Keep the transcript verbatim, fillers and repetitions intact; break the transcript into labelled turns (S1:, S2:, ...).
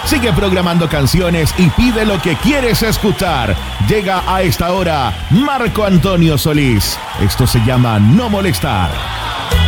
S1: Sigue programando canciones y pide lo que quieres escuchar. Llega a esta hora Marco Antonio Solís. Esto se llama No Molestar.